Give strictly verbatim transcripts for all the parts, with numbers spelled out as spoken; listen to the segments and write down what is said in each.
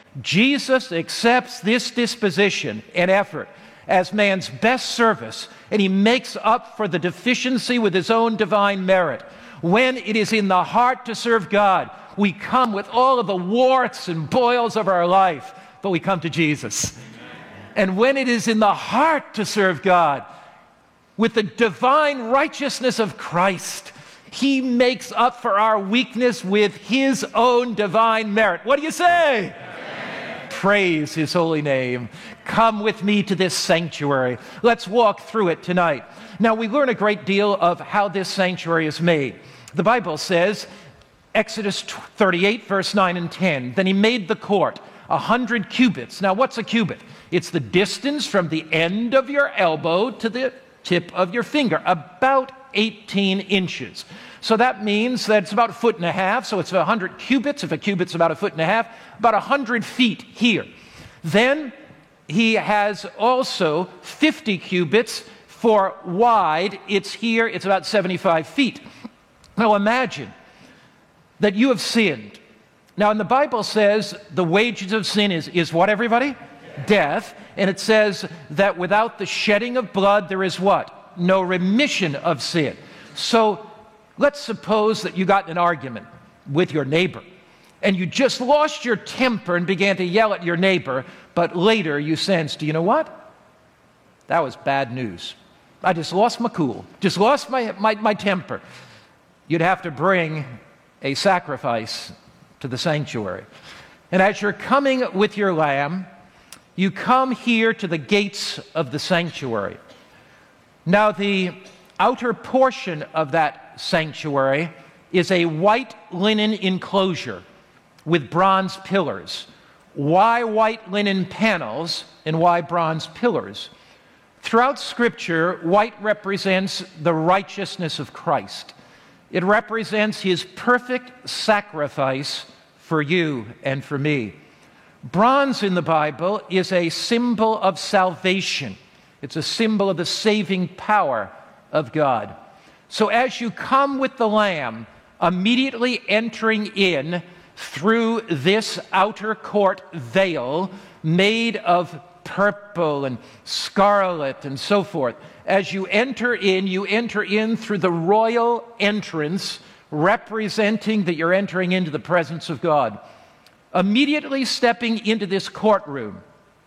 Jesus accepts this disposition and effort as man's best service, and he makes up for the deficiency with his own divine merit. When it is in the heart to serve God, we come with all of the warts and boils of our life, but we come to Jesus. And when it is in the heart to serve God, with the divine righteousness of Christ, he makes up for our weakness with his own divine merit. What do you say? Amen. Praise his holy name. Come with me to this sanctuary. Let's walk through it tonight. Now, we learn a great deal of how this sanctuary is made. The Bible says, Exodus thirty-eight, verse nine and ten, then he made the court a hundred cubits. Now, what's a cubit? It's the distance from the end of your elbow to the tip of your finger, about eighteen inches. So that means that it's about a foot and a half, so it's one hundred cubits. If a cubit's about a foot and a half, about one hundred feet here. Then he has also fifty cubits for wide. It's here, it's about seventy-five feet. Now imagine that you have sinned. Now, and the Bible says the wages of sin is, is what, everybody? Death. And it says that without the shedding of blood, there is what? No remission of sin. So let's suppose that you got in an argument with your neighbor, and you just lost your temper and began to yell at your neighbor, but later you sensed, you know what? That was bad news. I just lost my cool, just lost my, my, my temper. You'd have to bring a sacrifice to the sanctuary. And as you're coming with your lamb, you come here to the gates of the sanctuary. Now, the outer portion of that sanctuary is a white linen enclosure with bronze pillars. Why white linen panels and why bronze pillars? Throughout Scripture, white represents the righteousness of Christ. It represents his perfect sacrifice for you and for me. Bronze in the Bible is a symbol of salvation. It's a symbol of the saving power of God. So as you come with the Lamb, immediately entering in through this outer court veil made of purple and scarlet and so forth, as you enter in, you enter in through the royal entrance, representing that you're entering into the presence of God. Immediately stepping into this courtroom,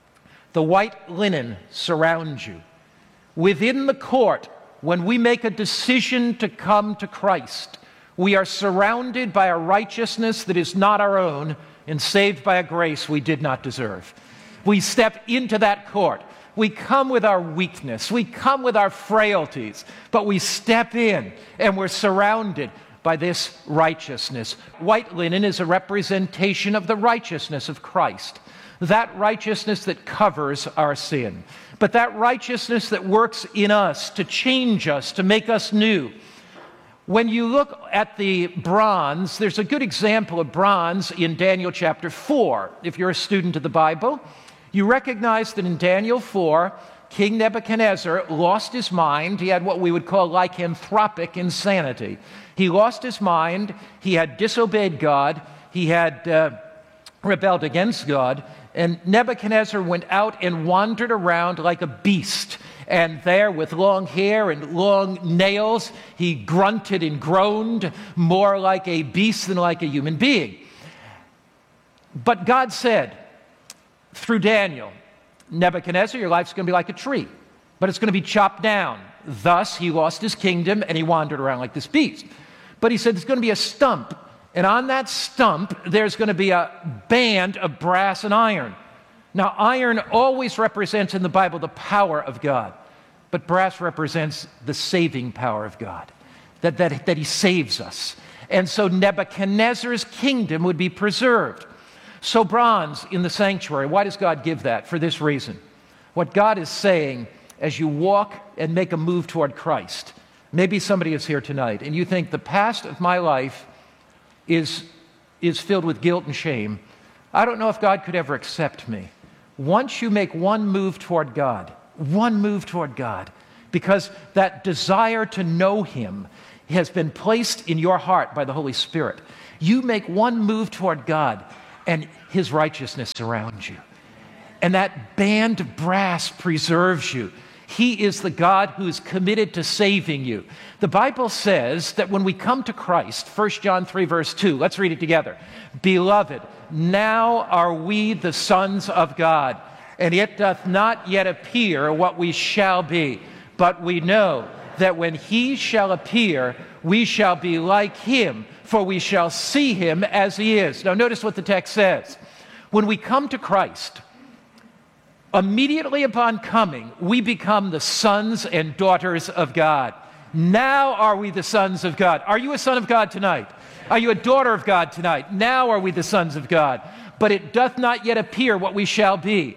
the white linen surrounds you. Within the court, when we make a decision to come to Christ, we are surrounded by a righteousness that is not our own and saved by a grace we did not deserve. We step into that court. We come with our weakness. We come with our frailties, but we step in and we're surrounded by this righteousness. White linen is a representation of the righteousness of Christ, that righteousness that covers our sin, but that righteousness that works in us to change us, to make us new. When you look at the bronze, there's a good example of bronze in Daniel chapter four. If you're a student of the Bible, you recognize that in Daniel four, King Nebuchadnezzar lost his mind. He had what we would call lycanthropic insanity. He lost his mind. He had disobeyed God. He had uh, rebelled against God. And Nebuchadnezzar went out and wandered around like a beast. And there, with long hair and long nails, he grunted and groaned more like a beast than like a human being. But God said, through Daniel, Nebuchadnezzar, your life's going to be like a tree, but it's going to be chopped down. Thus, he lost his kingdom and he wandered around like this beast. But he said there's going to be a stump, and on that stump, there's going to be a band of brass and iron. Now, iron always represents in the Bible the power of God, but brass represents the saving power of God, that, that, that he saves us. And so Nebuchadnezzar's kingdom would be preserved. So bronze in the sanctuary, why does God give that? For this reason. What God is saying as you walk and make a move toward Christ. Maybe somebody is here tonight and you think the past of my life is, is filled with guilt and shame. I don't know if God could ever accept me. Once you make one move toward God, one move toward God, because that desire to know him has been placed in your heart by the Holy Spirit. You make one move toward God, and his righteousness surrounds you. And that band of brass preserves you. He is the God who is committed to saving you. The Bible says that when we come to Christ, First John three, verse two, let's read it together. Beloved, now are we the sons of God, and it doth not yet appear what we shall be. But we know that when he shall appear, we shall be like him, for we shall see him as he is. Now notice what the text says. When we come to Christ, immediately upon coming, we become the sons and daughters of God. Now are we the sons of God. Are you a son of God tonight? Are you a daughter of God tonight? Now are we the sons of God. But it doth not yet appear what we shall be.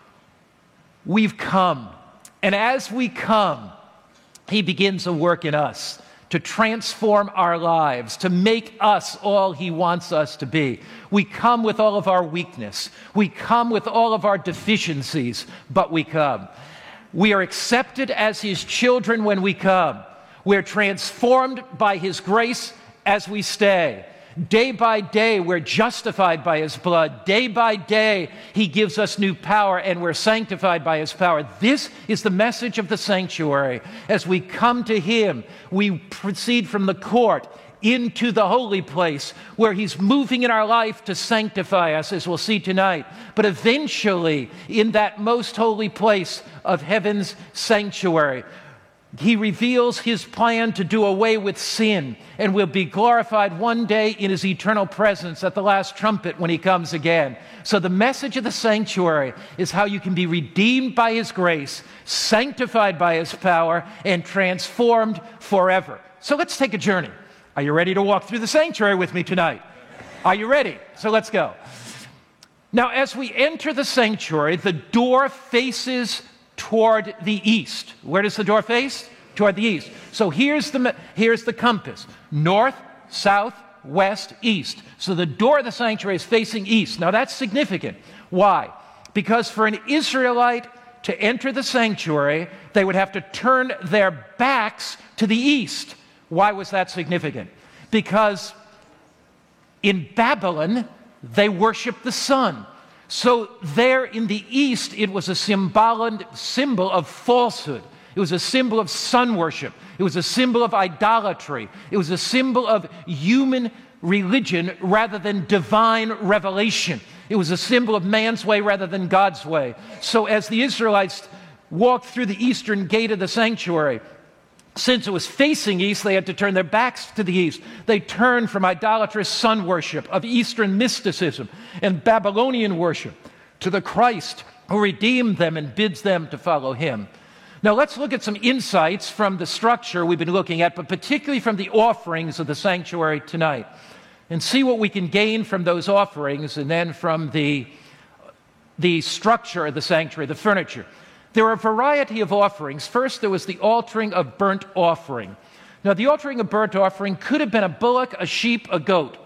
We've come. And as we come, he begins a work in us to transform our lives, to make us all he wants us to be. We come with all of our weakness. We come with all of our deficiencies, but we come. We are accepted as his children when we come. We're transformed by his grace as we stay. Day by day, we're justified by his blood. Day by day, he gives us new power, and we're sanctified by his power. This is the message of the sanctuary. As we come to him, we proceed from the court into the holy place, where he's moving in our life to sanctify us, as we'll see tonight. But eventually, in that most holy place of heaven's sanctuary, he reveals his plan to do away with sin, and will be glorified one day in his eternal presence at the last trumpet when he comes again. So the message of the sanctuary is how you can be redeemed by his grace, sanctified by his power, and transformed forever. So let's take a journey. Are you ready to walk through the sanctuary with me tonight? Are you ready? So let's go. Now, as we enter the sanctuary, the door faces toward the east. Where does the door face? Toward the east. So here's the, here's the compass. North, south, west, east. So the door of the sanctuary is facing east. Now that's significant. Why? Because for an Israelite to enter the sanctuary, they would have to turn their backs to the east. Why was that significant? Because in Babylon, they worshiped the sun. So there in the east, it was a symbol, symbol of falsehood. It was a symbol of sun worship. It was a symbol of idolatry. It was a symbol of human religion rather than divine revelation. It was a symbol of man's way rather than God's way. So as the Israelites walked through the eastern gate of the sanctuary, since it was facing east, they had to turn their backs to the east. They turned from idolatrous sun worship, of Eastern mysticism and Babylonian worship, to the Christ who redeemed them and bids them to follow him. Now let's look at some insights from the structure we've been looking at, but particularly from the offerings of the sanctuary tonight, and see what we can gain from those offerings, and then from the, the structure of the sanctuary, the furniture. There are a variety of offerings. First, there was the altering of burnt offering. Now, the altering of burnt offering could have been a bullock, a sheep, a goat.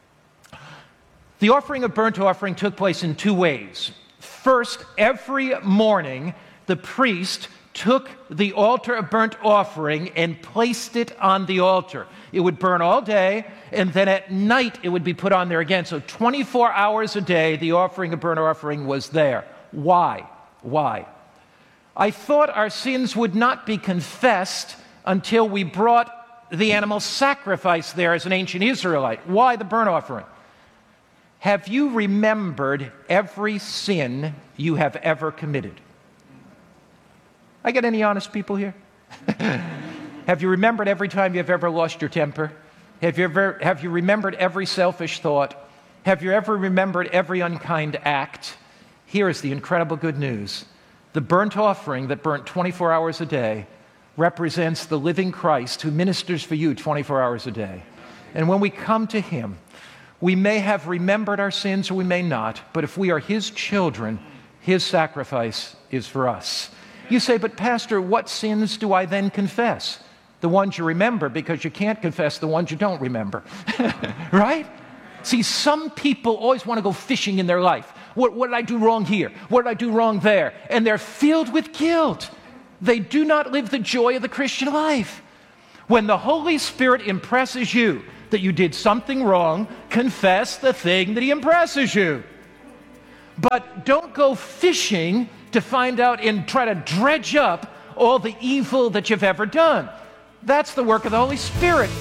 The offering of burnt offering took place in two ways. First, every morning, the priest took the altar of burnt offering and placed it on the altar. It would burn all day, and then at night it would be put on there again. So twenty-four hours a day, the offering of burnt offering was there. Why? Why? I thought our sins would not be confessed until we brought the animal sacrifice there as an ancient Israelite. Why the burnt offering? Have you remembered every sin you have ever committed? I got any honest people here? Have you remembered every time you've ever lost your temper? Have you ever, have you remembered every selfish thought? Have you ever remembered every unkind act? Here is the incredible good news. The burnt offering that burnt twenty-four hours a day represents the living Christ who ministers for you twenty-four hours a day. And when we come to him, we may have remembered our sins or we may not, but if we are his children, his sacrifice is for us. You say, but Pastor, what sins do I then confess? The ones you remember, because you can't confess the ones you don't remember. Right? See, some people always want to go fishing in their life. What, what did I do wrong here? What did I do wrong there? And they're filled with guilt. They do not live the joy of the Christian life. When the Holy Spirit impresses you that you did something wrong, confess the thing that he impresses you. But don't go fishing to find out and try to dredge up all the evil that you've ever done. That's the work of the Holy Spirit.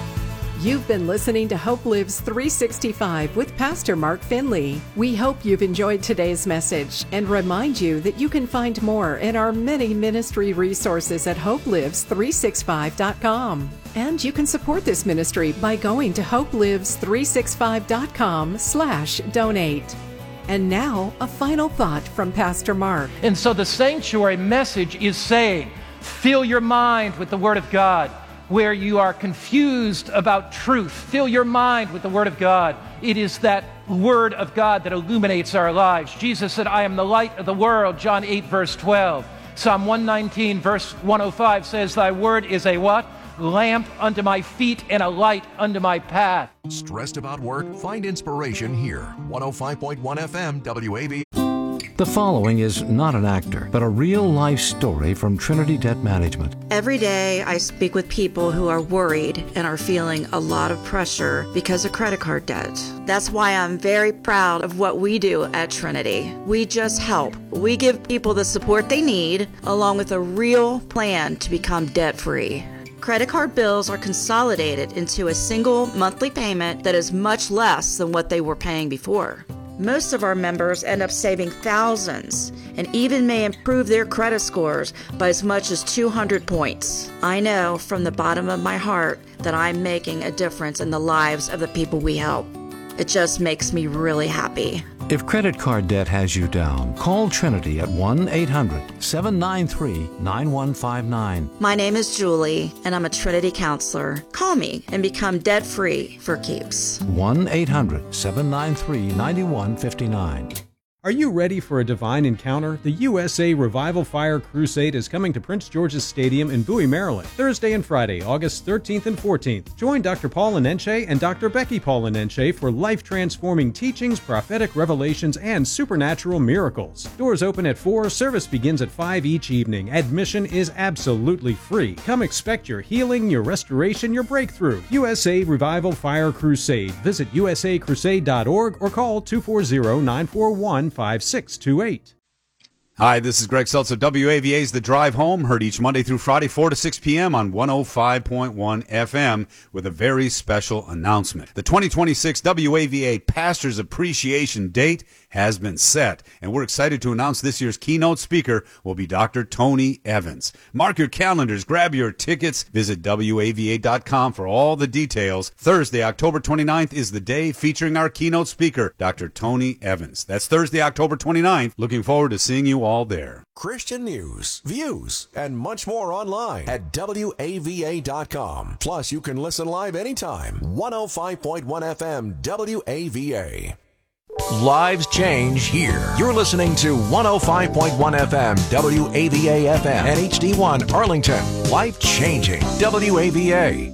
You've been listening to Hope Lives three sixty-five with Pastor Mark Finley. We hope you've enjoyed today's message and remind you that you can find more in our many ministry resources at hope lives three sixty-five dot com. And you can support this ministry by going to hope lives three sixty-five dot com slash donate. And now, a final thought from Pastor Mark. And so the sanctuary message is saying, fill your mind with the Word of God. Where you are confused about truth, fill your mind with the Word of God. It is that Word of God that illuminates our lives. Jesus said, I am the light of the world, John eight, verse twelve. Psalm one nineteen, verse one oh five says, thy Word is a what? Lamp unto my feet and a light unto my path. Stressed about work? Find inspiration here. one oh five point one F M W A V. The following is not an actor, but a real-life story from Trinity Debt Management. Every day I speak with people who are worried and are feeling a lot of pressure because of credit card debt. That's why I'm very proud of what we do at Trinity. We just help. We give people the support they need, along with a real plan to become debt-free. Credit card bills are consolidated into a single monthly payment that is much less than what they were paying before. Most of our members end up saving thousands and even may improve their credit scores by as much as two hundred points. I know from the bottom of my heart that I'm making a difference in the lives of the people we help. It just makes me really happy. If credit card debt has you down, call Trinity at one eight hundred seven nine three nine one five nine. My name is Julie, and I'm a Trinity counselor. Call me and become debt-free for keeps. one eight hundred seven nine three nine one five nine. Are you ready for a divine encounter? The U S A Revival Fire Crusade is coming to Prince George's Stadium in Bowie, Maryland, Thursday and Friday, August thirteenth and fourteenth. Join Doctor Paul Anenche and Doctor Becky Paul Anenche for life-transforming teachings, prophetic revelations, and supernatural miracles. Doors open at four, service begins at five each evening. Admission is absolutely free. Come expect your healing, your restoration, your breakthrough. U S A Revival Fire Crusade. Visit u s a crusade dot org or call two four zero nine four one five six two eight. Hi, this is Greg Seltzer. W A V A's The Drive Home, heard each Monday through Friday, four to six p.m. on one oh five point one F M with a very special announcement. The twenty twenty-six W A V A Pastors Appreciation Date has been set, and we're excited to announce this year's keynote speaker will be Doctor Tony Evans. Mark your calendars, grab your tickets, visit W A V A dot com for all the details. Thursday, October twenty-ninth is the day featuring our keynote speaker, Doctor Tony Evans. That's Thursday, October twenty-ninth. Looking forward to seeing you all there. Christian news, views, and much more online at W A V A dot com. Plus, you can listen live anytime. one oh five point one F M W A V A. Lives change here. You're listening to one oh five point one F M W A V A F M and H D one Arlington. Life changing W A V A.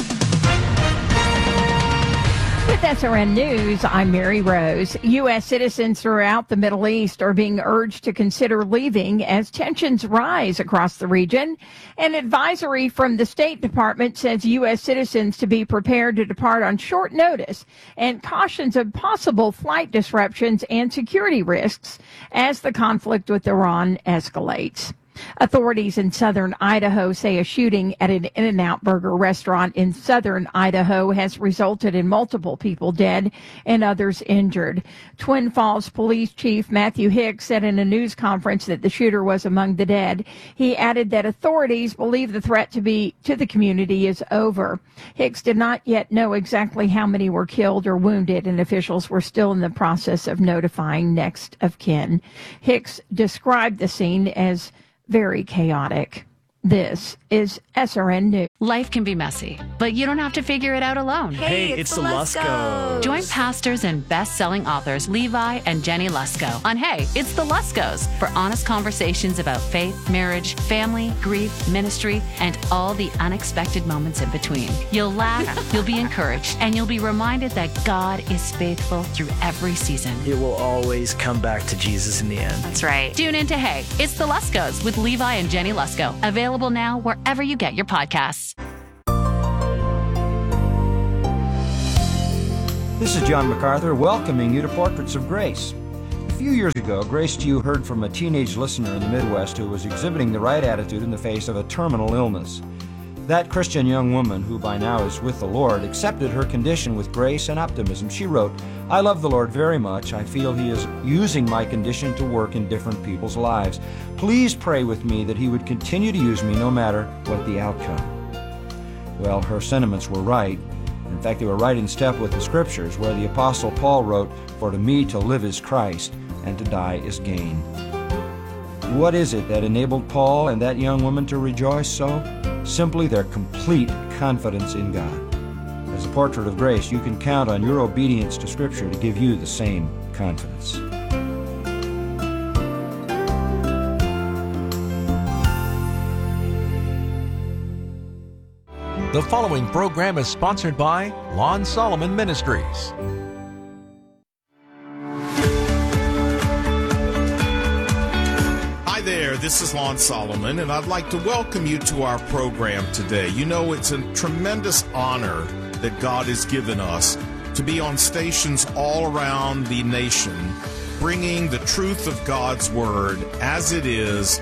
With S R N News, I'm Mary Rose. U S citizens throughout the Middle East are being urged to consider leaving as tensions rise across the region. An advisory from the State Department says U S citizens to be prepared to depart on short notice and cautions of possible flight disruptions and security risks as the conflict with Iran escalates. Authorities in southern Idaho say a shooting at an In-N-Out Burger restaurant in southern Idaho has resulted in multiple people dead and others injured. Twin Falls Police Chief Matthew Hicks said in a news conference that the shooter was among the dead. He added that authorities believe the threat to be to the community is over. Hicks did not yet know exactly how many were killed or wounded, and officials were still in the process of notifying next of kin. Hicks described the scene as very chaotic. This is S R N News. Life can be messy, but you don't have to figure it out alone. Hey, it's, it's the Luskos. Join pastors and best-selling authors Levi and Jenny Lusko on Hey, It's the Luskos for honest conversations about faith, marriage, family, grief, ministry, and all the unexpected moments in between. You'll laugh, you'll be encouraged, and you'll be reminded that God is faithful through every season. It will always come back to Jesus in the end. That's right. Tune in to Hey, It's the Luskos with Levi and Jenny Lusko. Available now wherever you get your podcasts. This is John MacArthur welcoming you to Portraits of Grace. A few years ago, Grace Q heard from a teenage listener in the Midwest who was exhibiting the right attitude in the face of a terminal illness. That Christian young woman, who by now is with the Lord, accepted her condition with grace and optimism. She wrote, "I love the Lord very much. I feel He is using my condition to work in different people's lives. Please pray with me that He would continue to use me no matter what the outcome." Well, her sentiments were right. In fact, they were right in step with the Scriptures, where the Apostle Paul wrote, "For to me to live is Christ, and to die is gain." What is it that enabled Paul and that young woman to rejoice so? Simply their complete confidence in God. As a portrait of grace, you can count on your obedience to Scripture to give you the same confidence. The following program is sponsored by Lon Solomon Ministries. Hi there, this is Lon Solomon, and I'd like to welcome you to our program today. You know, it's a tremendous honor that God has given us to be on stations all around the nation, bringing the truth of God's Word as it is,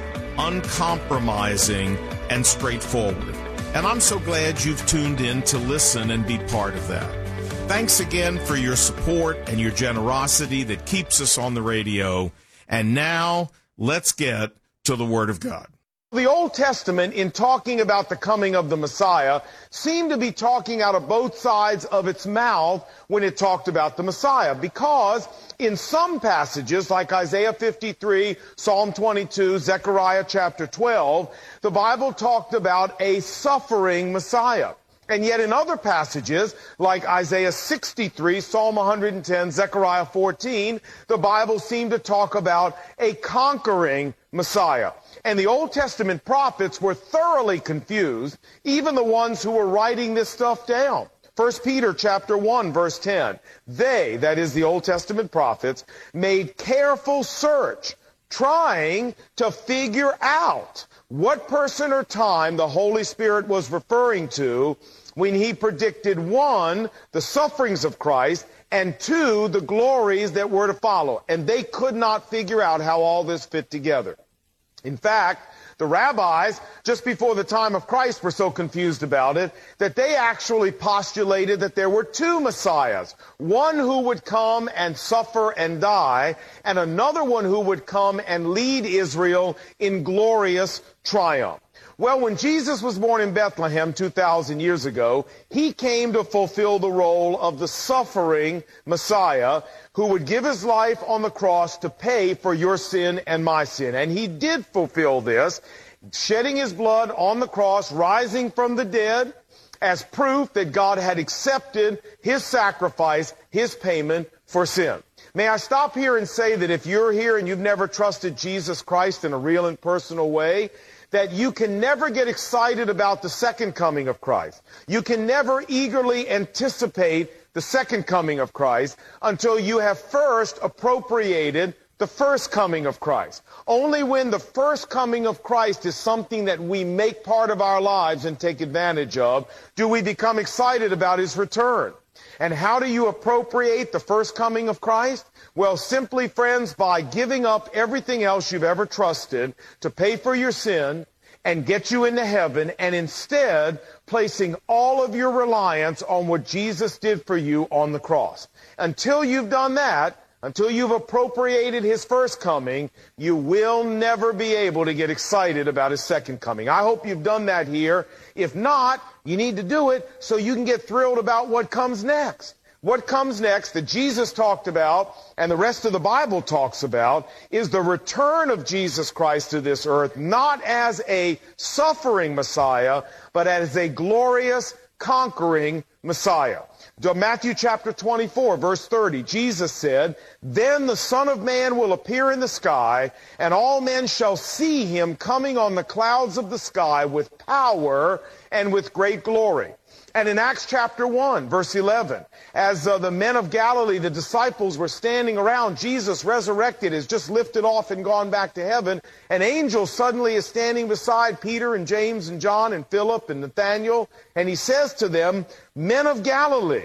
uncompromising and straightforward. And I'm so glad you've tuned in to listen and be part of that. Thanks again for your support and your generosity that keeps us on the radio. And now, let's get to the Word of God. The Old Testament, in talking about the coming of the Messiah, seemed to be talking out of both sides of its mouth when it talked about the Messiah, because in some passages, like Isaiah fifty-three, Psalm twenty-two, Zechariah chapter twelve, the Bible talked about a suffering Messiah. And yet in other passages, like Isaiah sixty-three, Psalm one hundred ten, Zechariah fourteen, the Bible seemed to talk about a conquering Messiah. And the Old Testament prophets were thoroughly confused, even the ones who were writing this stuff down. First Peter chapter one, verse ten, they, that is the Old Testament prophets, made careful search, trying to figure out what person or time the Holy Spirit was referring to when he predicted, one, the sufferings of Christ, and two, the glories that were to follow. And they could not figure out how all this fit together. In fact, the rabbis, just before the time of Christ, were so confused about it that they actually postulated that there were two Messiahs. One who would come and suffer and die, and another one who would come and lead Israel in glorious triumph. Well, when Jesus was born in Bethlehem two thousand years ago, he came to fulfill the role of the suffering Messiah who would give his life on the cross to pay for your sin and my sin. And he did fulfill this, shedding his blood on the cross, rising from the dead, as proof that God had accepted his sacrifice, his payment for sin. May I stop here and say that if you're here and you've never trusted Jesus Christ in a real and personal way, that you can never get excited about the second coming of Christ. You can never eagerly anticipate the second coming of Christ until you have first appropriated the first coming of Christ. Only when the first coming of Christ is something that we make part of our lives and take advantage of, do we become excited about his return. And how do you appropriate the first coming of Christ? Well, simply, friends, by giving up everything else you've ever trusted to pay for your sin and get you into heaven, and instead placing all of your reliance on what Jesus did for you on the cross. Until you've done that, until you've appropriated his first coming, you will never be able to get excited about his second coming. I hope you've done that here. If not, you need to do it so you can get thrilled about what comes next. What comes next that Jesus talked about and the rest of the Bible talks about is the return of Jesus Christ to this earth, not as a suffering Messiah, but as a glorious, conquering Messiah. Matthew chapter twenty-four, verse thirty, Jesus said, "Then the Son of Man will appear in the sky, and all men shall see him coming on the clouds of the sky with power and with great glory." And in Acts chapter one, verse eleven, as uh, the men of Galilee, the disciples, were standing around, Jesus resurrected, has just lifted off and gone back to heaven. An angel suddenly is standing beside Peter and James and John and Philip and Nathanael, and he says to them, "Men of Galilee,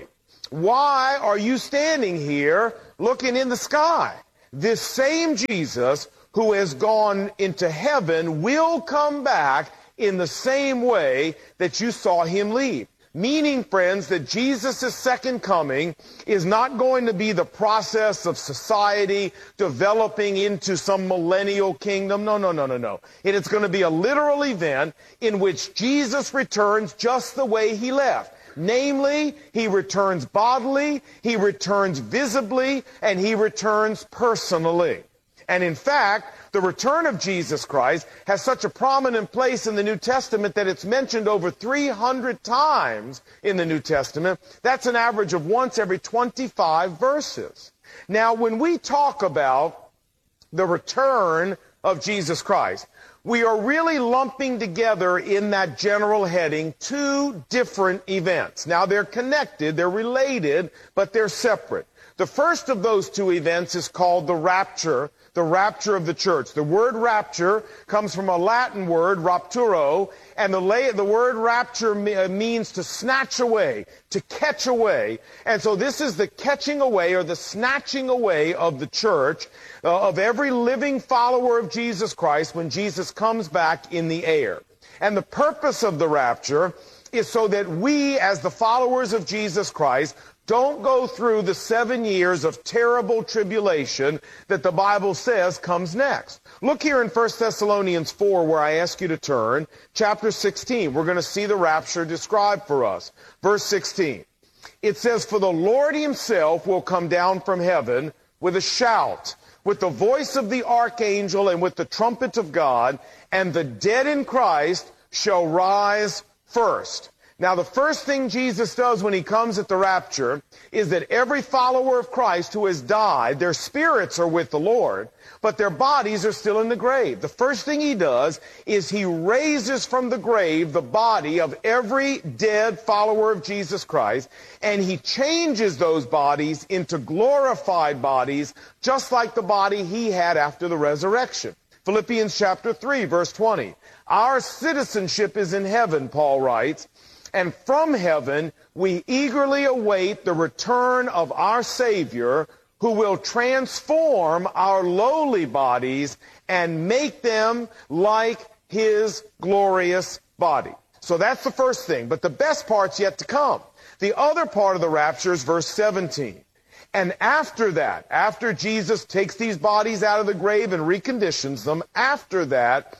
why are you standing here looking in the sky? This same Jesus who has gone into heaven will come back in the same way that you saw him leave. Meaning, friends, that Jesus' second coming is not going to be the process of society developing into some millennial kingdom. No, no, no, no, no. It is going to be a literal event in which Jesus returns just the way he left. Namely, he returns bodily, he returns visibly, and he returns personally. And in fact, the return of Jesus Christ has such a prominent place in the New Testament that it's mentioned over three hundred times in the New Testament. That's an average of once every twenty-five verses. Now, when we talk about the return of Jesus Christ, we are really lumping together in that general heading two different events. Now, they're connected, they're related, but they're separate. The first of those two events is called the rapture, the rapture of the church. The word rapture comes from a Latin word, rapturo, and the, la- the word rapture me- means to snatch away, to catch away. And so this is the catching away or the snatching away of the church, uh, of every living follower of Jesus Christ when Jesus comes back in the air. And the purpose of the rapture is so that we, as the followers of Jesus Christ, don't go through the seven years of terrible tribulation that the Bible says comes next. Look here in First Thessalonians four, where I ask you to turn, chapter sixteen. We're going to see the rapture described for us. Verse sixteen. It says, "For the Lord himself will come down from heaven with a shout, with the voice of the archangel, and with the trumpet of God, and the dead in Christ shall rise first." Now, the first thing Jesus does when he comes at the rapture is that every follower of Christ who has died, their spirits are with the Lord, but their bodies are still in the grave. The first thing he does is he raises from the grave the body of every dead follower of Jesus Christ, and he changes those bodies into glorified bodies, just like the body he had after the resurrection. Philippians chapter three, verse twenty. Our citizenship is in heaven, Paul writes, and from heaven we eagerly await the return of our Savior, who will transform our lowly bodies and make them like his glorious body. So that's the first thing, but the best part's yet to come. The other part of the rapture is verse seventeen. And after that, after Jesus takes these bodies out of the grave and reconditions them, after that,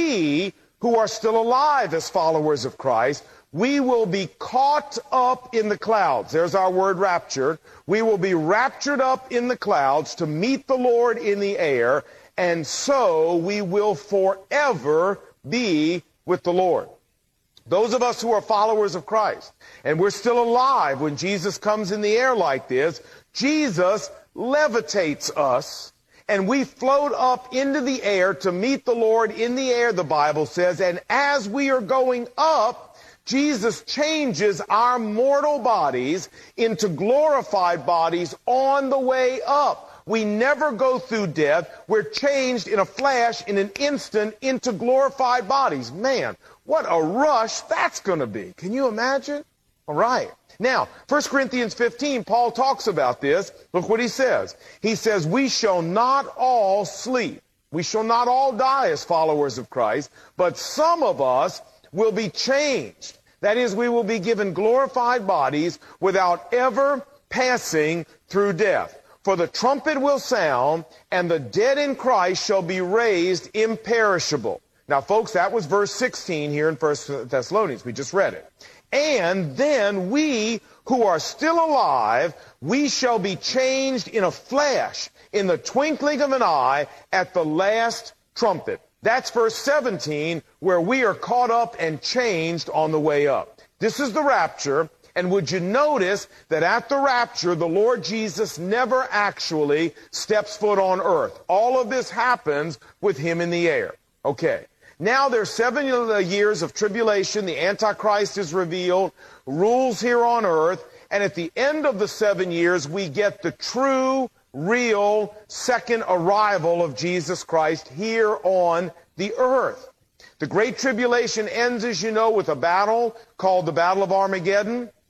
we who are still alive as followers of Christ, we will be caught up in the clouds. There's our word raptured. We will be raptured up in the clouds to meet the Lord in the air, and so we will forever be with the Lord. Those of us who are followers of Christ, and we're still alive when Jesus comes in the air like this, Jesus levitates us, and we float up into the air to meet the Lord in the air, the Bible says, and as we are going up, Jesus changes our mortal bodies into glorified bodies on the way up. We never go through death. We're changed in a flash, in an instant, into glorified bodies. Man, what a rush that's going to be. Can you imagine? All right. Now, First Corinthians fifteen, Paul talks about this. Look what he says. He says, "We shall not all sleep. We shall not all die as followers of Christ, but some of us will be changed. That is, we will be given glorified bodies without ever passing through death. For the trumpet will sound, and the dead in Christ shall be raised imperishable." Now, folks, that was verse sixteen here in First Thessalonians. We just read it. "And then we who are still alive, we shall be changed in a flash, in the twinkling of an eye, at the last trumpet." That's verse seventeen, where we are caught up and changed on the way up. This is the rapture, and would you notice that at the rapture, the Lord Jesus never actually steps foot on earth. All of this happens with him in the air. Okay. Now there's seven years of tribulation. The Antichrist is revealed, rules here on earth, and at the end of the seven years, we get the true real second arrival of Jesus Christ here on the earth. The Great Tribulation ends, as you know, with a battle called the Battle of Armageddon.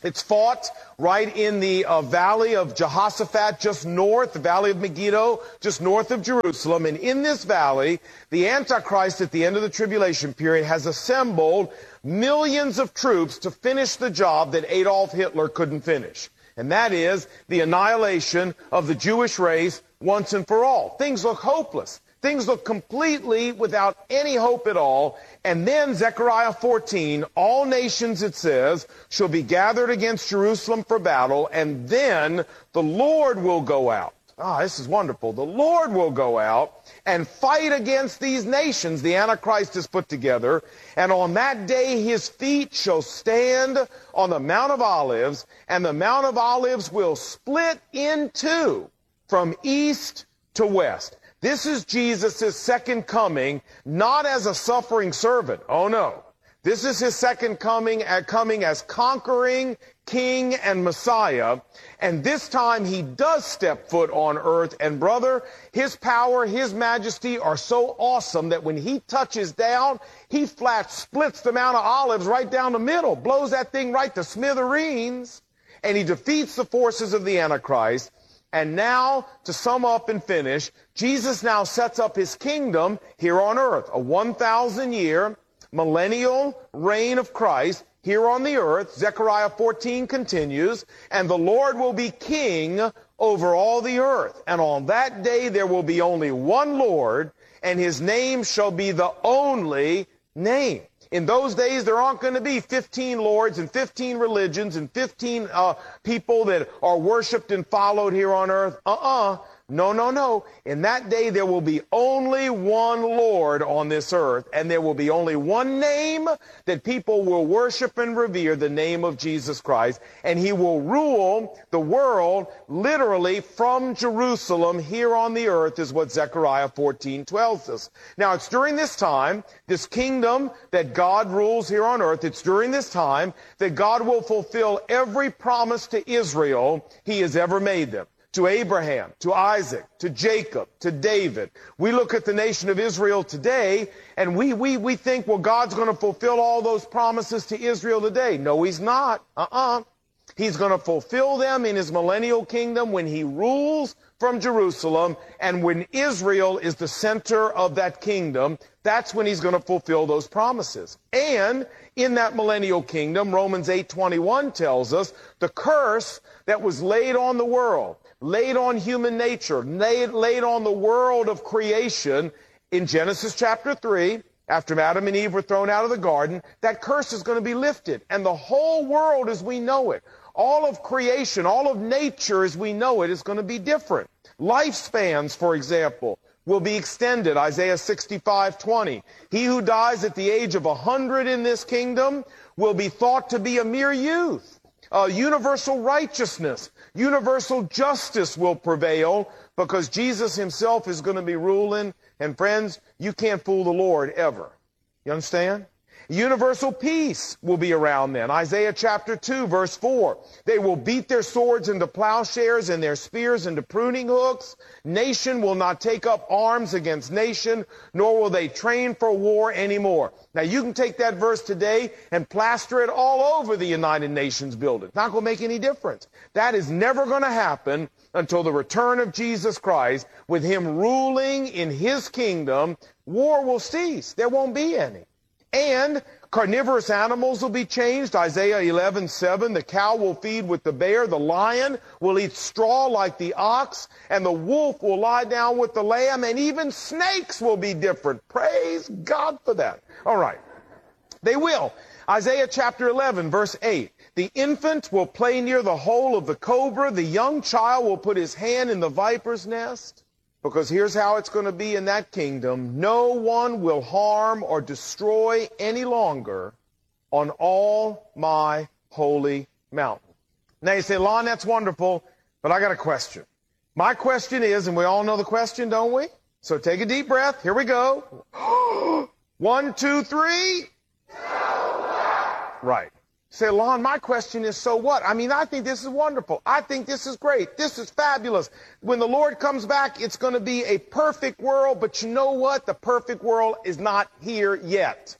It's fought right in the uh, valley of Jehoshaphat, just north, the valley of Megiddo, just north of Jerusalem. And in this valley, the Antichrist at the end of the tribulation period has assembled millions of troops to finish the job that Adolf Hitler couldn't finish. And that is the annihilation of the Jewish race once and for all. Things look hopeless. Things look completely without any hope at all. And then Zechariah fourteen, all nations, it says, shall be gathered against Jerusalem for battle, and then the Lord will go out. Ah, this is wonderful. The Lord will go out and fight against these nations the Antichrist has put together. And on that day his feet shall stand on the Mount of Olives, and the Mount of Olives will split in two from east to west. This is Jesus' second coming, not as a suffering servant. Oh, no. This is his second coming, uh, coming as conquering King and Messiah. And this time he does step foot on earth. And brother, his power, his majesty are so awesome that when he touches down, he flat splits the Mount of Olives right down the middle, blows that thing right to smithereens, and he defeats the forces of the Antichrist. And now, to sum up and finish, Jesus now sets up his kingdom here on earth, a one thousand year millennial reign of Christ here on the earth. Zechariah fourteen continues, and the Lord will be king over all the earth. And on that day there will be only one Lord, and his name shall be the only name. In those days, there aren't going to be fifteen lords and fifteen religions and fifteen uh, people that are worshiped and followed here on earth. Uh-uh. No, no, no. In that day, there will be only one Lord on this earth, and there will be only one name that people will worship and revere, the name of Jesus Christ, and he will rule the world literally from Jerusalem here on the earth, is what Zechariah fourteen tells us. Now, it's during this time, this kingdom that God rules here on earth, it's during this time that God will fulfill every promise to Israel he has ever made them. To Abraham, to Isaac, to Jacob, to David. We look at the nation of Israel today, and we, we, we think, well, God's going to fulfill all those promises to Israel today. No, he's not. Uh-uh. He's going to fulfill them in his millennial kingdom when he rules from Jerusalem, and when Israel is the center of that kingdom, that's when he's going to fulfill those promises. And in that millennial kingdom, Romans eight twenty-one tells us the curse that was laid on the world, laid on human nature, laid, laid on the world of creation in Genesis chapter three, after Adam and Eve were thrown out of the garden, that curse is going to be lifted. And the whole world as we know it, all of creation, all of nature as we know it, is going to be different. Lifespans, for example, will be extended. Isaiah sixty-five twenty. He who dies at the age of one hundred in this kingdom will be thought to be a mere youth. Uh, universal righteousness, universal justice will prevail because Jesus himself is going to be ruling. And friends, you can't fool the Lord ever. You understand? Universal peace will be around then. Isaiah chapter two, verse four. They will beat their swords into plowshares and their spears into pruning hooks. Nation will not take up arms against nation, nor will they train for war anymore. Now, you can take that verse today and plaster it all over the United Nations building. Not going to make any difference. That is never going to happen until the return of Jesus Christ. With him ruling in his kingdom, war will cease. There won't be any. And carnivorous animals will be changed. Isaiah eleven seven, the cow will feed with the bear, the lion will eat straw like the ox, and the wolf will lie down with the lamb, and even snakes will be different. Praise God for that. All right. They will. Isaiah chapter eleven, verse eight. The infant will play near the hole of the cobra. The young child will put his hand in the viper's nest. Because here's how it's going to be in that kingdom. No one will harm or destroy any longer on all my holy mountain. Now you say, Lon, that's wonderful, but I got a question. My question is, and we all know the question, don't we? So take a deep breath. Here we go. One, two, three. Right. Say, Lon, my question is, so what? I mean, I think this is wonderful. I think this is great. This is fabulous. When the Lord comes back, it's going to be a perfect world, but you know what? The perfect world is not here yet.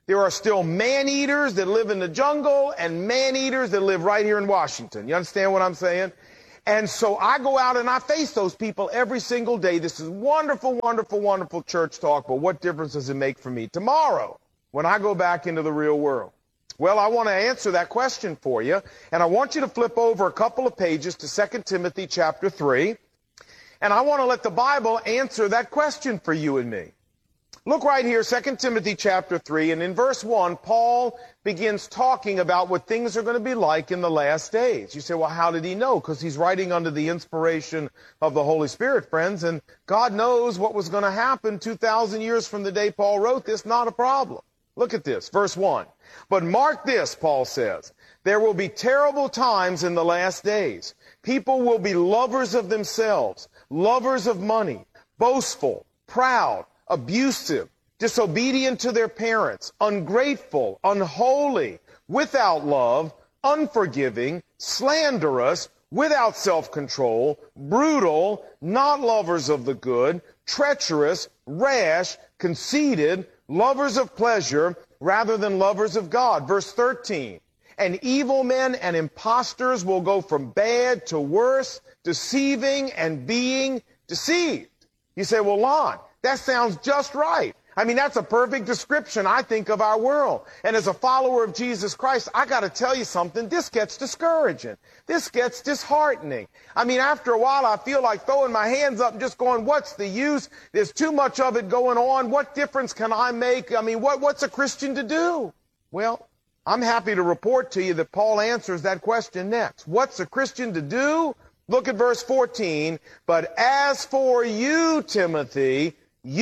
There are still man-eaters that live in the jungle and man-eaters that live right here in Washington. You understand what I'm saying? And so I go out and I face those people every single day. This is wonderful, wonderful, wonderful church talk, but what difference does it make for me tomorrow when I go back into the real world? Well, I want to answer that question for you, and I want you to flip over a couple of pages to Second Timothy chapter three, and I want to let the Bible answer that question for you and me. Look right here, Second Timothy chapter three, and in verse one, Paul begins talking about what things are going to be like in the last days. You say, well, how did he know? Because he's writing under the inspiration of the Holy Spirit, friends, and God knows what was going to happen two thousand years from the day Paul wrote this. Not a problem. Look at this, verse one. But mark this, Paul says, there will be terrible times in the last days. People will be lovers of themselves, lovers of money, boastful, proud, abusive, disobedient to their parents, ungrateful, unholy, without love, unforgiving, slanderous, without self-control, brutal, not lovers of the good, treacherous, rash, conceited, lovers of pleasure rather than lovers of God. Verse thirteen, and evil men and impostors will go from bad to worse, deceiving and being deceived. You say, well, Lon, that sounds just right. I mean, that's a perfect description, I think, of our world. And as a follower of Jesus Christ, I got to tell you something. This gets discouraging. This gets disheartening. I mean, after a while, I feel like throwing my hands up and just going, what's the use? There's too much of it going on. What difference can I make? I mean, what, what's a Christian to do? Well, I'm happy to report to you that Paul answers that question next. What's a Christian to do? Look at verse fourteen. But as for you, Timothy,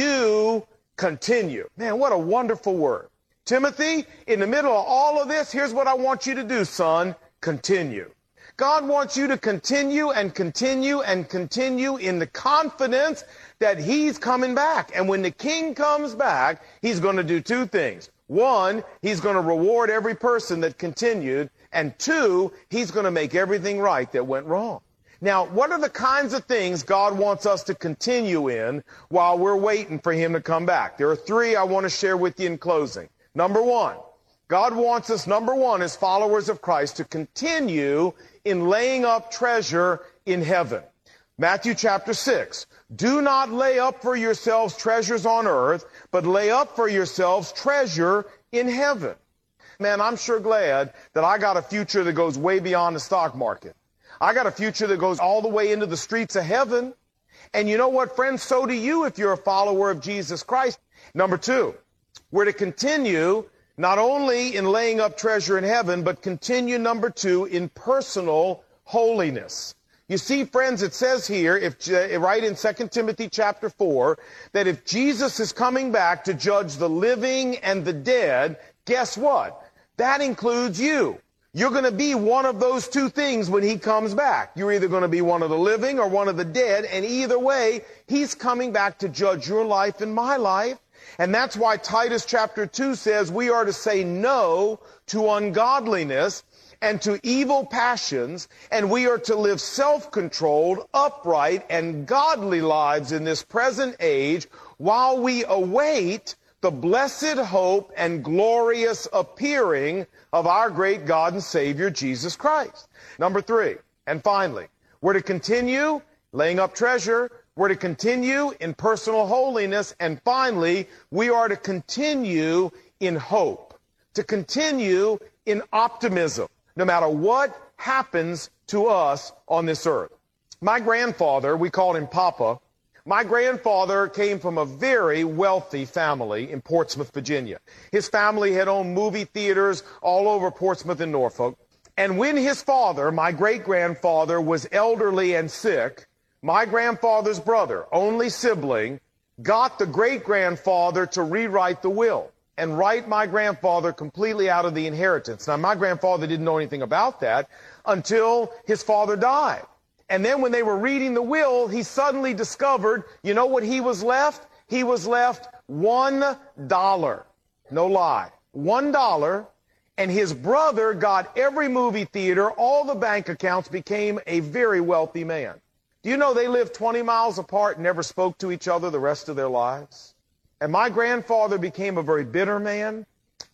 you continue. Man, what a wonderful word. Timothy, in the middle of all of this, here's what I want you to do, son. Continue. God wants you to continue and continue and continue in the confidence that he's coming back. And when the king comes back, he's going to do two things. One, he's going to reward every person that continued. And two, he's going to make everything right that went wrong. Now, what are the kinds of things God wants us to continue in while we're waiting for him to come back? There are three I want to share with you in closing. Number one, God wants us, number one, as followers of Christ, to continue in laying up treasure in heaven. Matthew chapter six, do not lay up for yourselves treasures on earth, but lay up for yourselves treasure in heaven. Man, I'm sure glad that I got a future that goes way beyond the stock market. I got a future that goes all the way into the streets of heaven. And you know what, friends? So do you if you're a follower of Jesus Christ. Number two, we're to continue not only in laying up treasure in heaven, but continue, number two, in personal holiness. You see, friends, it says here, if uh, right in Second Timothy chapter four, that if Jesus is coming back to judge the living and the dead, guess what? That includes you. You're going to be one of those two things when he comes back. You're either going to be one of the living or one of the dead, and either way, he's coming back to judge your life and my life. And that's why Titus chapter two says we are to say no to ungodliness and to evil passions, and we are to live self-controlled, upright, and godly lives in this present age while we await the blessed hope and glorious appearing of our great God and Savior, Jesus Christ. Number three, and finally, we're to continue laying up treasure. We're to continue in personal holiness. And finally, we are to continue in hope, to continue in optimism, no matter what happens to us on this earth. My grandfather, we called him Papa, my grandfather came from a very wealthy family in Portsmouth, Virginia. His family had owned movie theaters all over Portsmouth and Norfolk. And when his father, my great-grandfather, was elderly and sick, my grandfather's brother, only sibling, got the great-grandfather to rewrite the will and write my grandfather completely out of the inheritance. Now, my grandfather didn't know anything about that until his father died. And then when they were reading the will, he suddenly discovered, you know what he was left? He was left one dollar. No lie. One dollar. And his brother got every movie theater, all the bank accounts, became a very wealthy man. Do you know they lived twenty miles apart and never spoke to each other the rest of their lives? And my grandfather became a very bitter man.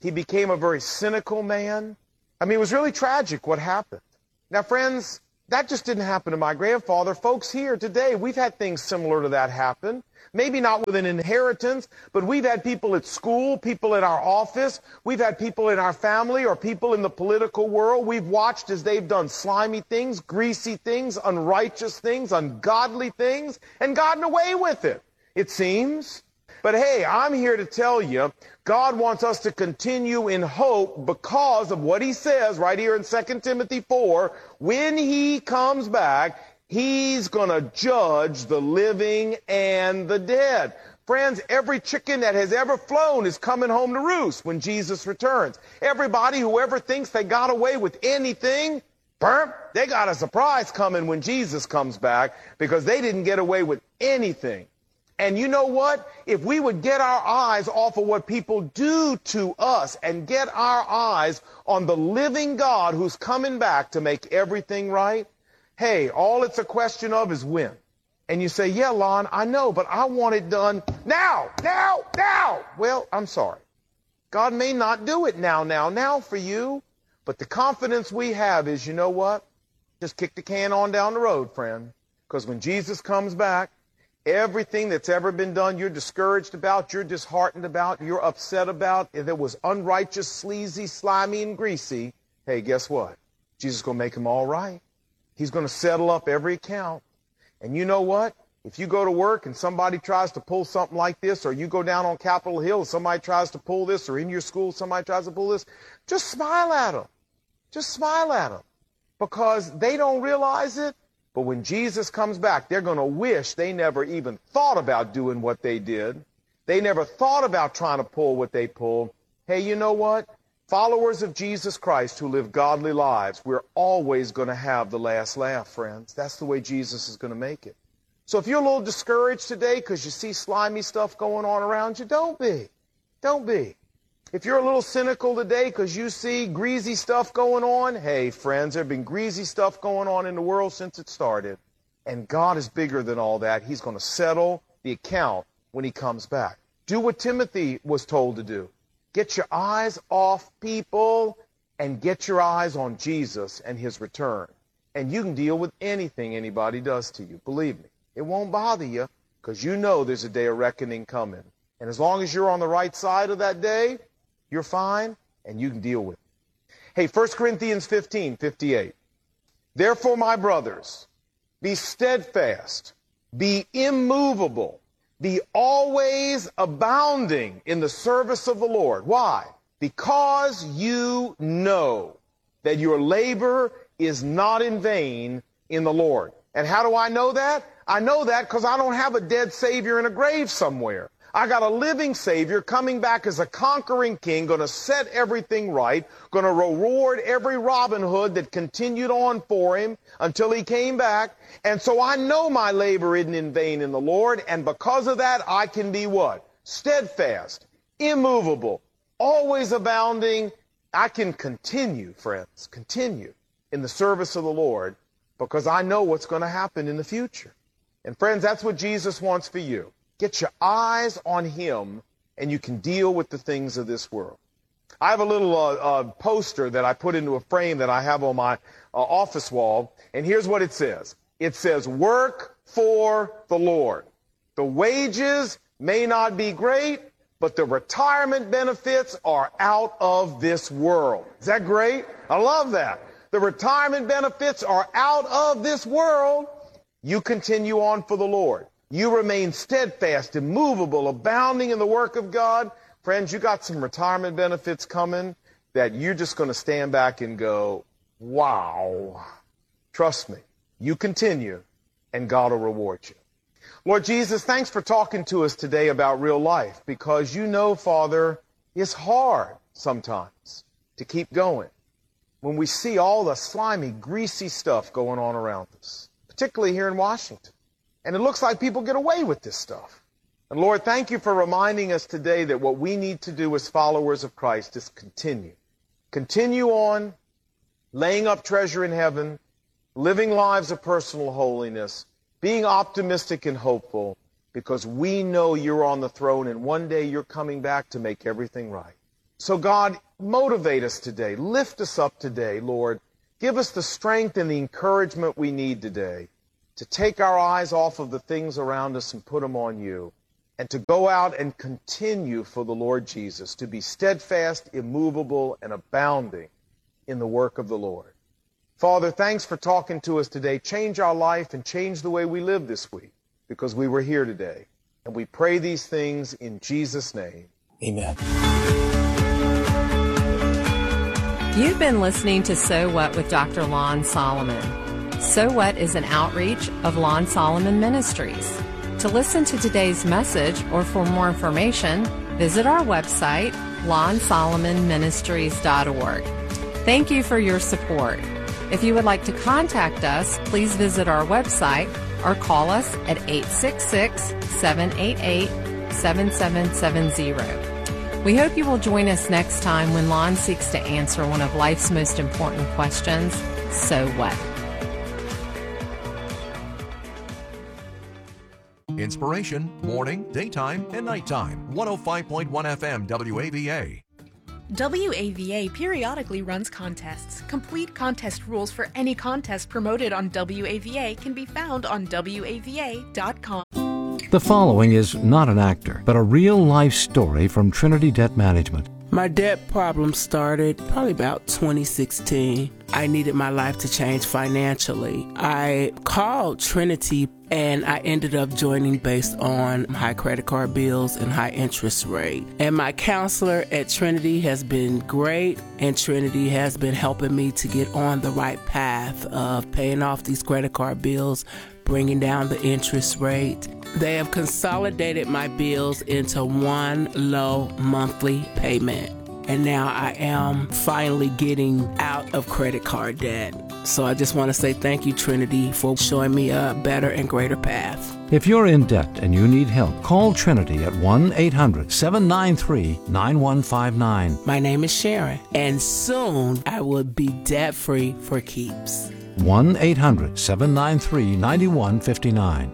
He became a very cynical man. I mean, it was really tragic what happened. Now, friends, that just didn't happen to my grandfather. Folks here today, we've had things similar to that happen. Maybe not with an inheritance, but we've had people at school, people in our office, we've had people in our family or people in the political world. We've watched as they've done slimy things, greasy things, unrighteous things, ungodly things, and gotten away with it, it seems. But hey, I'm here to tell you, God wants us to continue in hope because of what he says right here in Second Timothy four. When he comes back, he's going to judge the living and the dead. Friends, every chicken that has ever flown is coming home to roost when Jesus returns. Everybody who ever thinks they got away with anything, burp, they got a surprise coming when Jesus comes back because they didn't get away with anything. And you know what? If we would get our eyes off of what people do to us and get our eyes on the living God who's coming back to make everything right, hey, all it's a question of is when. And you say, yeah, Lon, I know, but I want it done now, now, now. Well, I'm sorry. God may not do it now, now, now for you, but the confidence we have is, you know what? Just kick the can on down the road, friend, because when Jesus comes back, everything that's ever been done, you're discouraged about, you're disheartened about, you're upset about, if it was unrighteous, sleazy, slimy, and greasy, hey, guess what? Jesus is going to make them all right. He's going to settle up every account. And you know what? If you go to work and somebody tries to pull something like this, or you go down on Capitol Hill and somebody tries to pull this, or in your school somebody tries to pull this, just smile at them. Just smile at them. Because they don't realize it. But when Jesus comes back, they're going to wish they never even thought about doing what they did. They never thought about trying to pull what they pulled. Hey, you know what? Followers of Jesus Christ who live godly lives, we're always going to have the last laugh, friends. That's the way Jesus is going to make it. So if you're a little discouraged today because you see slimy stuff going on around you, don't be. Don't be. If you're a little cynical today because you see greasy stuff going on, hey, friends, there's been greasy stuff going on in the world since it started. And God is bigger than all that. He's going to settle the account when he comes back. Do what Timothy was told to do. Get your eyes off people and get your eyes on Jesus and his return. And you can deal with anything anybody does to you. Believe me, it won't bother you because you know there's a day of reckoning coming. And as long as you're on the right side of that day, you're fine, and you can deal with it. Hey, First Corinthians fifteen fifty-eight. Therefore, my brothers, be steadfast, be immovable, be always abounding in the service of the Lord. Why? Because you know that your labor is not in vain in the Lord. And how do I know that? I know that because I don't have a dead Savior in a grave somewhere. I got a living Savior coming back as a conquering king, going to set everything right, going to reward every Robin Hood that continued on for him until he came back. And so I know my labor isn't in vain in the Lord, and because of that, I can be what? Steadfast, immovable, always abounding. I can continue, friends, continue in the service of the Lord because I know what's going to happen in the future. And friends, that's what Jesus wants for you. Get your eyes on him, and you can deal with the things of this world. I have a little uh, uh, poster that I put into a frame that I have on my uh, office wall, and here's what it says. It says, work for the Lord. The wages may not be great, but the retirement benefits are out of this world. Is that great? I love that. The retirement benefits are out of this world. You continue on for the Lord. You remain steadfast, immovable, abounding in the work of God. Friends, you got some retirement benefits coming that you're just going to stand back and go, wow. Trust me. You continue, and God will reward you. Lord Jesus, thanks for talking to us today about real life, because you know, Father, it's hard sometimes to keep going when we see all the slimy, greasy stuff going on around us, particularly here in Washington. And it looks like people get away with this stuff. And Lord, thank you for reminding us today that what we need to do as followers of Christ is continue. Continue on laying up treasure in heaven, living lives of personal holiness, being optimistic and hopeful, because we know you're on the throne and one day you're coming back to make everything right. So God, motivate us today. Lift us up today, Lord. Give us the strength and the encouragement we need today to take our eyes off of the things around us and put them on you, and to go out and continue for the Lord Jesus, to be steadfast, immovable, and abounding in the work of the Lord. Father, thanks for talking to us today. Change our life and change the way we live this week, because we were here today. And we pray these things in Jesus' name. Amen. You've been listening to So What with Doctor Lon Solomon. So What is an outreach of Lon Solomon Ministries. To listen to today's message or for more information, visit our website, lon solomon ministries dot org. Thank you for your support. If you would like to contact us, please visit our website or call us at eight six six, seven eight eight, seven seven seven zero. We hope you will join us next time when Lon seeks to answer one of life's most important questions, so what? Inspiration, morning, daytime, and nighttime. one oh five point one F M W A V A. W A V A periodically runs contests. Complete contest rules for any contest promoted on W A V A can be found on W A V A dot com. The following is not an actor, but a real-life story from Trinity Debt Management. My debt problem started probably about twenty sixteen. I needed my life to change financially. I called Trinity and I ended up joining based on high credit card bills and high interest rate. And my counselor at Trinity has been great, and Trinity has been helping me to get on the right path of paying off these credit card bills, bringing down the interest rate. They have consolidated my bills into one low monthly payment. And now I am finally getting out of credit card debt. So I just want to say thank you, Trinity, for showing me a better and greater path. If you're in debt and you need help, call Trinity at one eight hundred, seven nine three, nine one five nine. My name is Sharon, and soon I will be debt-free for keeps. one eight hundred, seven nine three, nine one five nine.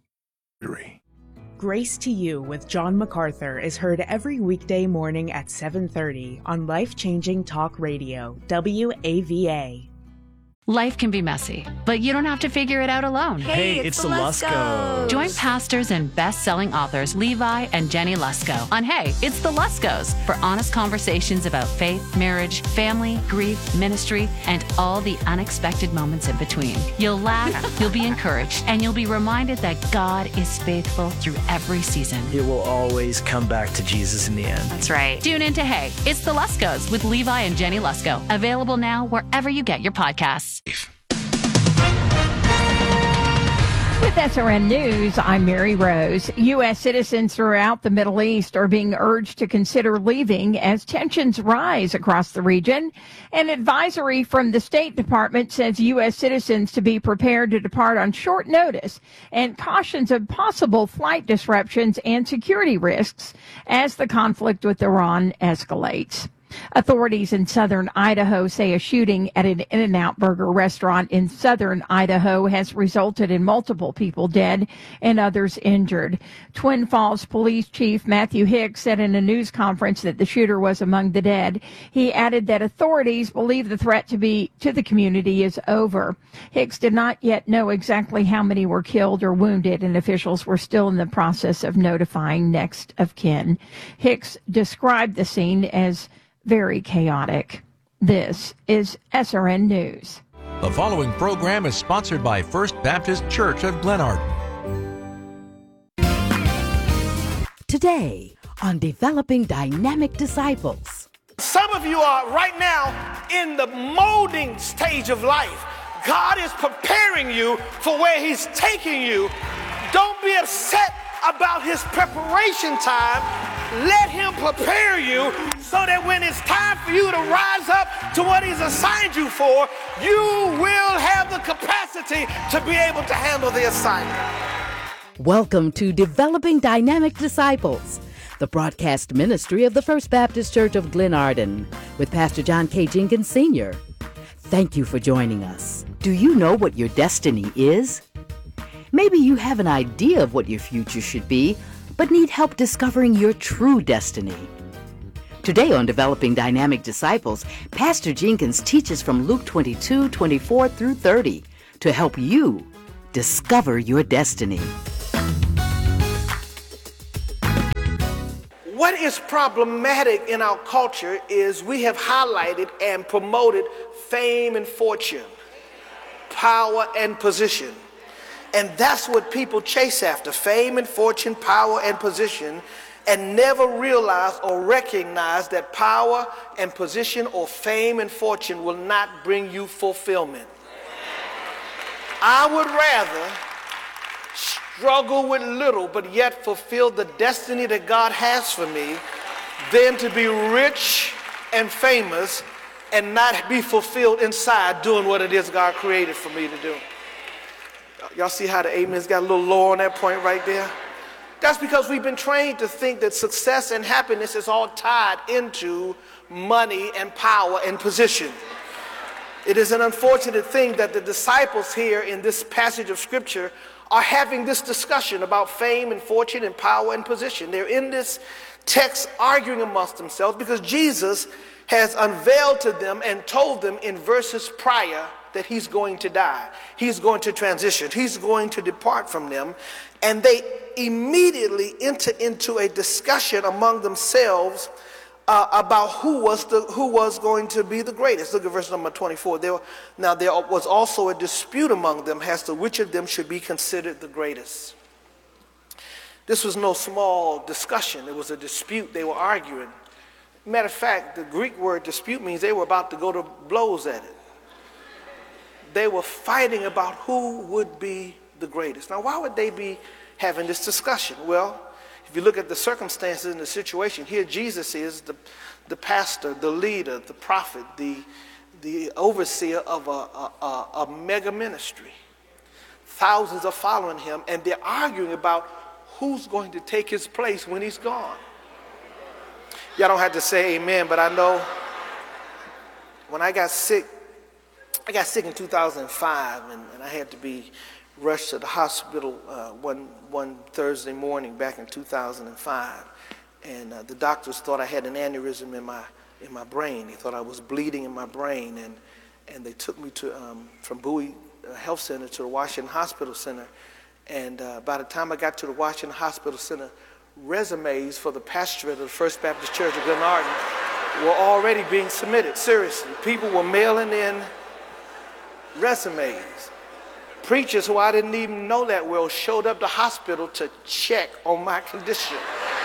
Grace to You with John MacArthur is heard every weekday morning at seven thirty on Life-Changing Talk Radio, W A V A. Life can be messy, but you don't have to figure it out alone. Hey, it's, it's the Luskos. Join pastors and best-selling authors Levi and Jenny Lusko on Hey, It's the Luskos for honest conversations about faith, marriage, family, grief, ministry, and all the unexpected moments in between. You'll laugh, you'll be encouraged, and you'll be reminded that God is faithful through every season. It will always come back to Jesus in the end. That's right. Tune in to Hey, It's the Luskos with Levi and Jenny Lusko. Available now wherever you get your podcasts. With S R N News, I'm Mary Rose. U S citizens throughout the Middle East are being urged to consider leaving as tensions rise across the region. An advisory from the State Department says U S citizens to be prepared to depart on short notice and cautions of possible flight disruptions and security risks as the conflict with Iran escalates. Authorities in southern Idaho say a shooting at an In-N-Out Burger restaurant in southern Idaho has resulted in multiple people dead and others injured. Twin Falls Police Chief Matthew Hicks said in a news conference that the shooter was among the dead. He added that authorities believe the threat to be to the community is over. Hicks did not yet know exactly how many were killed or wounded, and officials were still in the process of notifying next of kin. Hicks described the scene as very chaotic. This is S R N News. The following program is sponsored by First Baptist Church of Glenarden. Today on Developing Dynamic Disciples. Some of you are right now in the molding stage of life. God is preparing you for where He's taking you. Don't be upset about His preparation time. Let Him prepare you so that when it's time for you to rise up to what He's assigned you for, you will have the capacity to be able to handle the assignment. Welcome to Developing Dynamic Disciples, the broadcast ministry of the First Baptist Church of Glenarden, with Pastor John K. Jenkins Senior Thank you for joining us. Do you know what your destiny is? Maybe you have an idea of what your future should be, but need help discovering your true destiny. Today on Developing Dynamic Disciples, Pastor Jenkins teaches from Luke twenty-two, twenty-four through thirty to help you discover your destiny. What is problematic in our culture is we have highlighted and promoted fame and fortune, power and position. And that's what people chase after, fame and fortune, power and position, and never realize or recognize that power and position or fame and fortune will not bring you fulfillment. I would rather struggle with little but yet fulfill the destiny that God has for me than to be rich and famous and not be fulfilled inside doing what it is God created for me to do. Y'all see how the amen's got a little low on that point right there? That's because we've been trained to think that success and happiness is all tied into money and power and position. It is an unfortunate thing that the disciples here in this passage of scripture are having this discussion about fame and fortune and power and position. They're in this text arguing amongst themselves because Jesus has unveiled to them and told them in verses prior that he's going to die. He's going to transition. He's going to depart from them. And they immediately enter into a discussion among themselves uh, about who was the who was going to be the greatest. Look at verse number twenty-four. There, now there was also a dispute among them as to which of them should be considered the greatest. This was no small discussion. It was a dispute. They were arguing. Matter of fact, the Greek word dispute means they were about to go to blows at it. They were fighting about who would be the greatest. Now, why would they be having this discussion? Well, if you look at the circumstances and the situation, here Jesus is the, the pastor, the leader, the prophet, the, the overseer of a, a, a, a mega ministry. Thousands are following him, and they're arguing about who's going to take his place when he's gone. Y'all don't have to say amen, but I know when I got sick, I got sick in two thousand five, and, and I had to be rushed to the hospital uh, one, one Thursday morning back in two thousand five. And uh, the doctors thought I had an aneurysm in my, in my brain. They thought I was bleeding in my brain. And, and they took me to, um, from Bowie Health Center to the Washington Hospital Center. And uh, by the time I got to the Washington Hospital Center, resumes for the pastorate of the First Baptist Church of Glenarden were already being submitted. Seriously, people were mailing in resumes. Preachers who I didn't even know that well showed up to the hospital to check on my condition.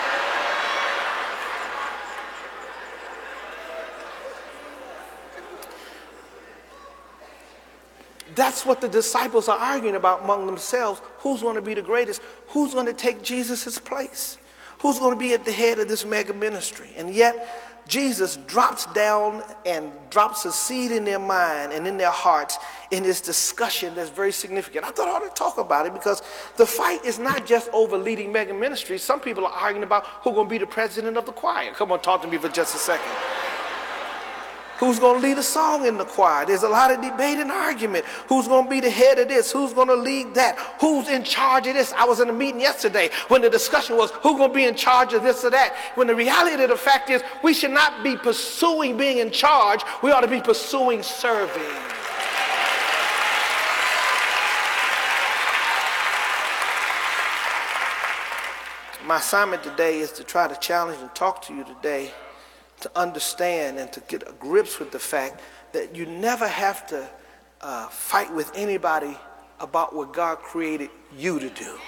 That's what the disciples are arguing about among themselves. Who's going to be the greatest? Who's going to take Jesus' place? Who's going to be at the head of this mega ministry? And yet, Jesus drops down and drops a seed in their mind and in their hearts in this discussion that's very significant. I thought I ought to talk about it because the fight is not just over leading mega ministries. Some people are arguing about who's going to be the president of the choir. Come on, talk to me for just a second. Who's going to lead a song in the choir? There's a lot of debate and argument. Who's going to be the head of this? Who's going to lead that? Who's in charge of this? I was in a meeting yesterday when the discussion was who's going to be in charge of this or that. When the reality of the fact is we should not be pursuing being in charge. We ought to be pursuing serving. My assignment today is to try to challenge and talk to you today to understand and to get a grips with the fact that you never have to uh, fight with anybody about what God created you to do.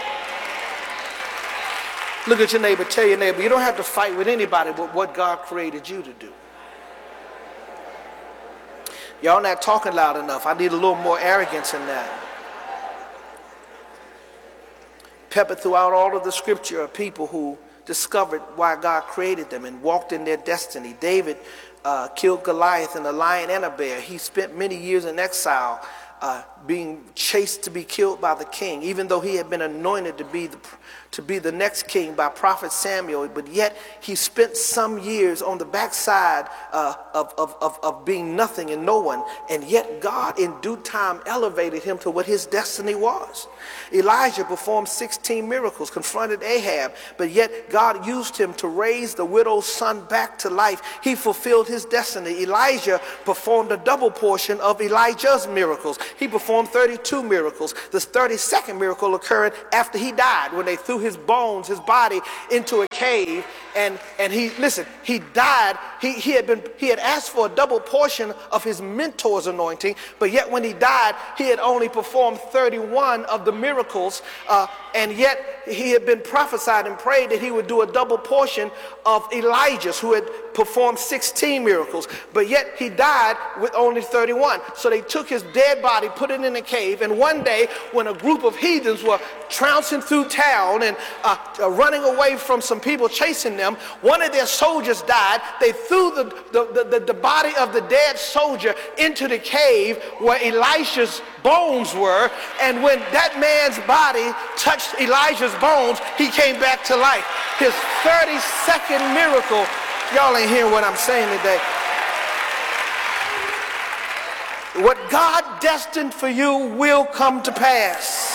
Look at your neighbor, tell your neighbor, you don't have to fight with anybody but what God created you to do. Y'all not talking loud enough. I need a little more arrogance in that. Peppered throughout all of the scripture are people who discovered why God created them and walked in their destiny. David uh, killed Goliath and a lion and a bear. He spent many years in exile uh, being chased to be killed by the king, even though he had been anointed to be the, to be the next king by prophet Samuel, but yet he spent some years on the backside uh, of, of, of, of being nothing and no one, and yet God in due time elevated him to what his destiny was. Elijah performed sixteen miracles, confronted Ahab, but yet God used him to raise the widow's son back to life. He fulfilled his destiny. Elijah performed a double portion of Elijah's miracles. He performed thirty-two miracles. The thirty-second miracle occurred after he died, when they threw his bones, his body, into a cave, and and he listen he died. He, he had been he had asked for a double portion of his mentor's anointing, but yet when he died, he had only performed thirty-one of the miracles, uh, and yet he had been prophesied and prayed that he would do a double portion of Elijah's, who had performed sixteen miracles, but yet he died with only thirty-one. So they took his dead body, put it in a cave, and one day when a group of heathens were trouncing through town and uh, uh, running away from some people chasing them, one of their soldiers died. They threw the, the, the, the body of the dead soldier into the cave where Elisha's bones were, and when that man's body touched Elijah's bones, he came back to life. His thirty-second miracle. Y'all ain't hearing what I'm saying today. What God destined for you will come to pass.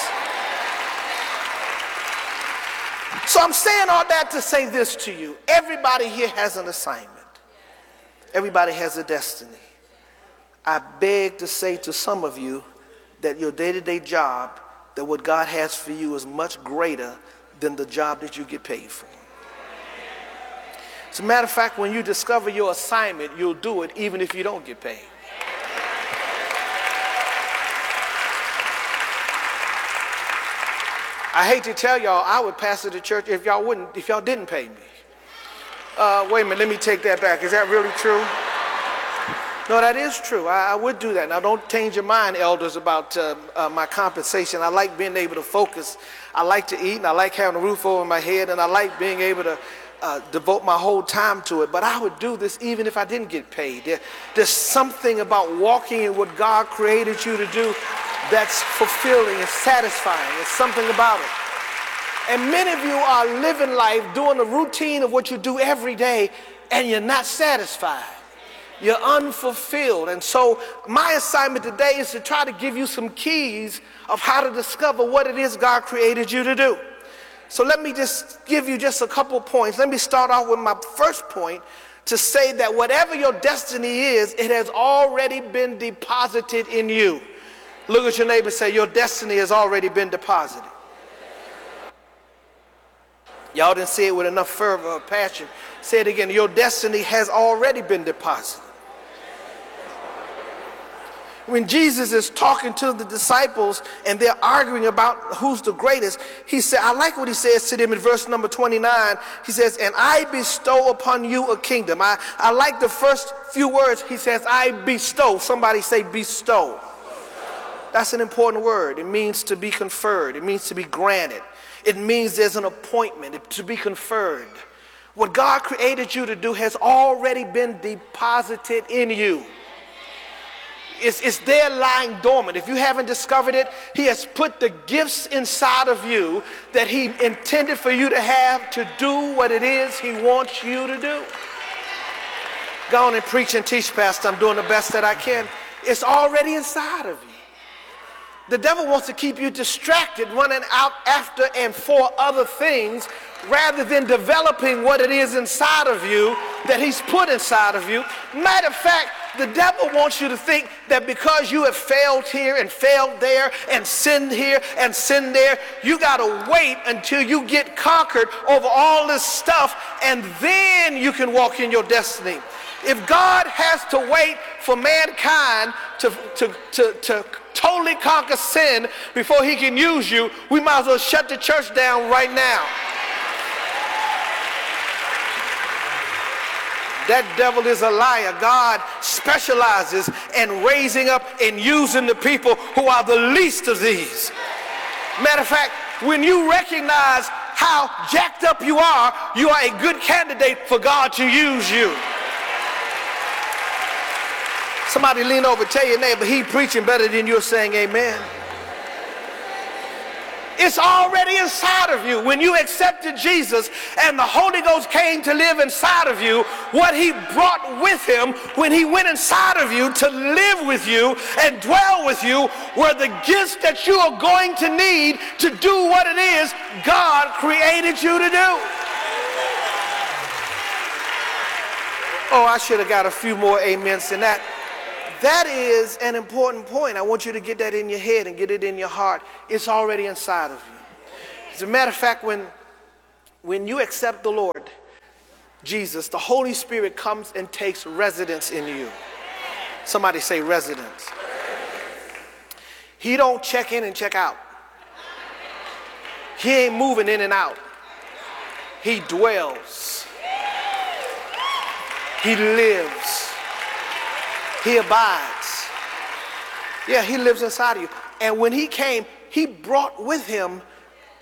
So I'm saying all that to say this to you. Everybody here has an assignment. Everybody has a destiny. I beg to say to some of you that your day-to-day job, that what God has for you is much greater than the job that you get paid for. As a matter of fact, when you discover your assignment, you'll do it even if you don't get paid. I hate to tell y'all, I would pastor the church if y'all wouldn't, if y'all didn't pay me. Uh, wait a minute, let me take that back. Is that really true? No, that is true. I, I would do that. Now, don't change your mind, elders, about uh, uh, my compensation. I like being able to focus. I like to eat, and I like having a roof over my head, and I like being able to uh, devote my whole time to it. But I would do this even if I didn't get paid. There, there's something about walking in what God created you to do that's fulfilling and satisfying. There's something about it. And many of you are living life doing the routine of what you do every day, and you're not satisfied. You're unfulfilled. And so my assignment today is to try to give you some keys of how to discover what it is God created you to do. So let me just give you just a couple points. Let me start off with my first point, to say that whatever your destiny is, it has already been deposited in you. Look at your neighbor and say, your destiny has already been deposited. Y'all didn't say it with enough fervor or passion. Say it again. Your destiny has already been deposited. When Jesus is talking to the disciples and they're arguing about who's the greatest, he said, I like what he says to them in verse number twenty-nine. He says, and I bestow upon you a kingdom. I, I like the first few words. He says, I bestow. Somebody say bestow. That's an important word. It means to be conferred. It means to be granted. It means there's an appointment to be conferred. What God created you to do has already been deposited in you. It's, it's there lying dormant. If you haven't discovered it, he has put the gifts inside of you that he intended for you to have to do what it is he wants you to do. Go on and preach and teach, Pastor. I'm doing the best that I can. It's already inside of you. The devil wants to keep you distracted, running out after and for other things, rather than developing what it is inside of you that he's put inside of you. Matter of fact, the devil wants you to think that because you have failed here and failed there and sinned here and sinned there, you got to wait until you get conquered over all this stuff, and then you can walk in your destiny. If God has to wait for mankind to, to, to, to totally conquer sin before he can use you, we might as well shut the church down right now. That devil is a liar. God specializes in raising up and using the people who are the least of these. Matter of fact, when you recognize how jacked up you are, you are a good candidate for God to use you. Somebody lean over, tell your neighbor, he preaching better than you're saying amen. It's already inside of you. When you accepted Jesus and the Holy Ghost came to live inside of you, what he brought with him when he went inside of you to live with you and dwell with you were the gifts that you are going to need to do what it is God created you to do. Oh, I should have got a few more amens than that. That is an important point. I want you to get that in your head and get it in your heart. It's already inside of you. As a matter of fact, when, when you accept the Lord Jesus, the Holy Spirit comes and takes residence in you. Somebody say residence. He don't check in and check out. He ain't moving in and out. He dwells. He lives. He abides. Yeah, he lives inside of you. And when he came, he brought with him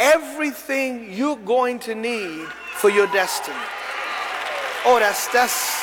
everything you're going to need for your destiny. Oh, that's that's